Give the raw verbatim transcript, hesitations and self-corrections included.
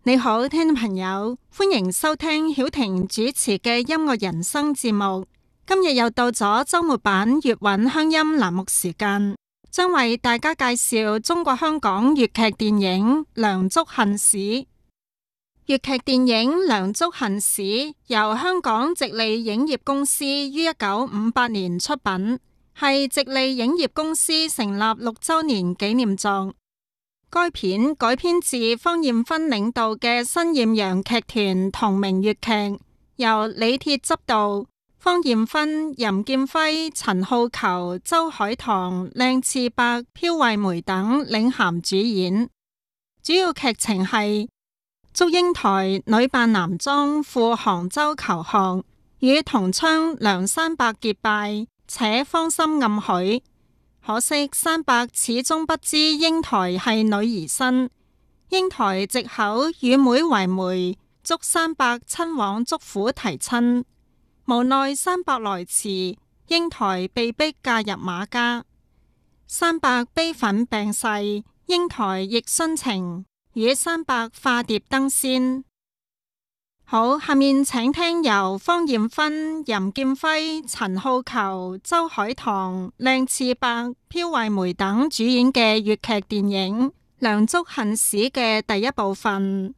你好，聽眾朋友，歡迎收聽曉婷主持嘅音樂人生節目。今日又到咗周末版粵韻鄉音欄目時間，將為大家介紹中國香港粵劇電影《梁祝恨史》。粵劇電影《梁祝恨史》由香港直利影業公司於一九五八年出品，係直利影業公司成立六週年紀念作。該片改編自方艷芬領導嘅新艷陽劇團同名粵劇，由李鐵執導，方艷芬、任劍輝、陳浩逑、周海棠、靚次伯、飄惠梅等領銜主演。主要劇情係祝英台女扮男裝赴杭州求學，與同窗梁山伯結拜，且芳心暗許。可惜山伯始終不知英台係女兒身，英台藉口與妹為媒，祝山伯親往祝府提親。無奈山伯來遲，英台被逼嫁入馬家。山伯悲憤病逝，英台亦殉情，與山伯化蝶登仙。好，下面請聽由方艷芬、任劍輝、陳浩逑、周海棠、靚次伯、飄惠梅等主演嘅粵劇電影《梁祝恨史》嘅第一部分。